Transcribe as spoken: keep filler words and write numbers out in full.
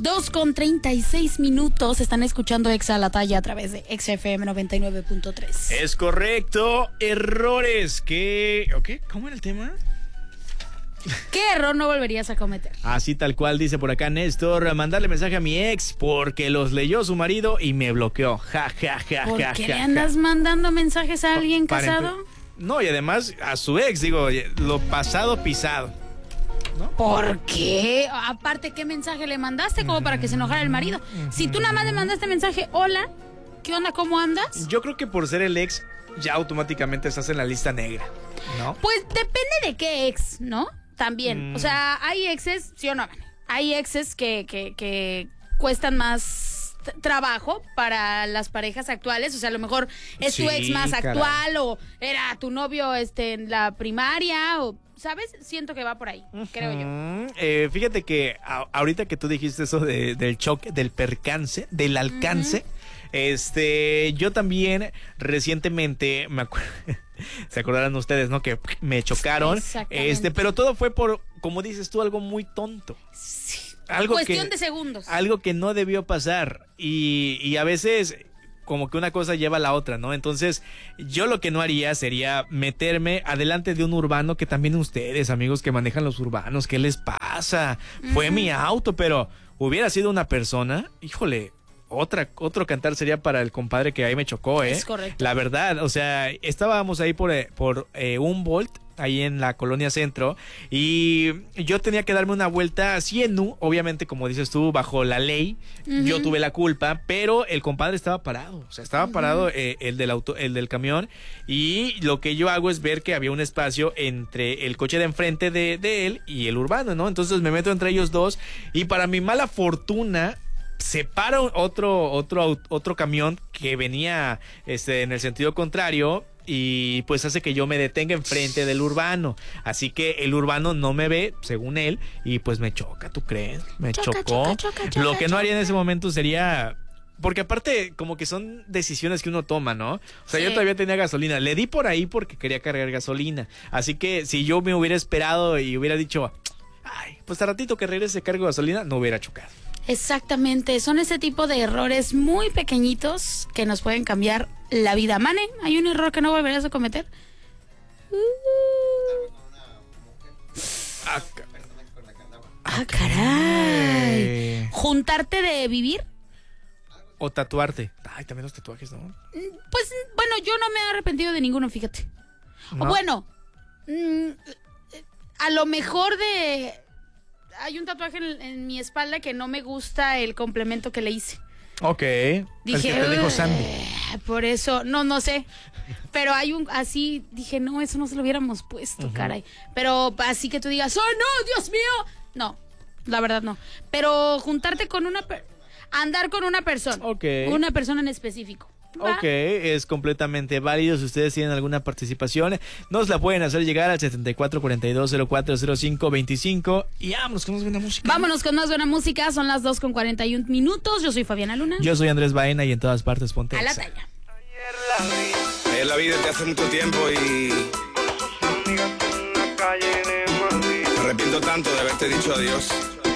dos con treinta y seis minutos. Están escuchando Exa la Talla a través de Exa F M noventa y nueve punto tres. Es correcto. Errores que... ¿Ok? ¿Cómo era el tema? ¿Qué error no volverías a cometer? Así tal cual dice por acá Néstor, mandarle mensaje a mi ex porque los leyó su marido y me bloqueó. Ja, ja, ja, ¿Por ja, qué ja, le ja. andas mandando mensajes a alguien Para casado? empe- No, y además a su ex, digo, lo pasado pisado. ¿No? ¿Por qué? Aparte, ¿qué mensaje le mandaste como para que se enojara el marido? Si tú nada más le mandaste mensaje, hola, ¿qué onda? ¿Cómo andas? Yo creo que por ser el ex ya automáticamente estás en la lista negra, ¿no? Pues depende de qué ex, ¿no? También. Mm. O sea, hay exes, ¿sí o no? Hay exes que, que, que cuestan más t- trabajo para las parejas actuales. O sea, a lo mejor es Sí, tu ex más caray. actual o era tu novio este, en la primaria o... ¿Sabes? Siento que va por ahí, uh-huh. creo yo. Eh, fíjate que a- ahorita que tú dijiste eso de, del choque, del percance, del alcance, uh-huh. este, yo también recientemente me acuerdo, se acordarán ustedes, ¿no? Que me chocaron, este, pero todo fue por, como dices tú, algo muy tonto. Sí. Algo Cuestión que, de segundos. Algo que no debió pasar y, y a veces... como que una cosa lleva a la otra, ¿no? Entonces, yo lo que no haría sería meterme adelante de un urbano, que también ustedes, amigos que manejan los urbanos, ¿qué les pasa? Uh-huh. Fue mi auto, pero hubiera sido una persona, híjole, otra, otro cantar sería para el compadre que ahí me chocó, ¿eh? Es correcto. La verdad, o sea, estábamos ahí por, por eh, Humboldt, ahí en la colonia centro, y yo tenía que darme una vuelta así en U, obviamente como dices tú, bajo la ley, uh-huh. yo tuve la culpa, pero el compadre estaba parado, o sea, estaba uh-huh. parado eh, el del auto, el del camión, y lo que yo hago es ver que había un espacio entre el coche de enfrente de, de él y el urbano, ¿no? Entonces me meto entre ellos dos, y para mi mala fortuna, se para otro, otro, otro camión que venía este, en el sentido contrario, y pues hace que yo me detenga enfrente del urbano. Así que el urbano no me ve, según él, y pues me choca, ¿tú crees? Me choca, chocó. Choca, choca, choca, Lo que no haría en ese momento sería... Porque aparte, como que son decisiones que uno toma, ¿no? O sea, sí. Yo todavía tenía gasolina. Le di por ahí porque quería cargar gasolina. Así que si yo me hubiera esperado y hubiera dicho, ay, pues a ratito que regrese cargo gasolina, no hubiera chocado. Exactamente, son ese tipo de errores muy pequeñitos que nos pueden cambiar la vida. Mane, ¿hay un error que no volverás a cometer? Uh. Ah, ah, caray. ¿Juntarte de vivir? O tatuarte. Ay, también los tatuajes, ¿no? Pues, bueno, yo no me he arrepentido de ninguno, fíjate. ¿No? O bueno, mmm, a lo mejor de... Hay un tatuaje en, en mi espalda que no me gusta el complemento que le hice. Ok. Dije, el que te dijo Sandy. Por eso, no, no sé. Pero hay un, así, dije, no, eso no se lo hubiéramos puesto, uh-huh. caray. Pero así que tú digas, ¡oh, no, Dios mío! No, la verdad no. Pero juntarte con una... Per- andar con una persona. Ok. Una persona en específico. ¿Va? Ok, es completamente válido. Si ustedes tienen alguna participación, nos la pueden hacer llegar al setenta y cuatro cuarenta y dos cero cuatro cero cinco veinticinco. Y vámonos con más buena música. Vámonos con más buena música. Son las dos con cuarenta y un minutos. Yo soy Fabiana Luna. Yo soy Andrés Baena y en todas partes ponte a la Exa. talla. Ayer la vi desde hace mucho tiempo y me arrepiento tanto de haberte dicho adiós.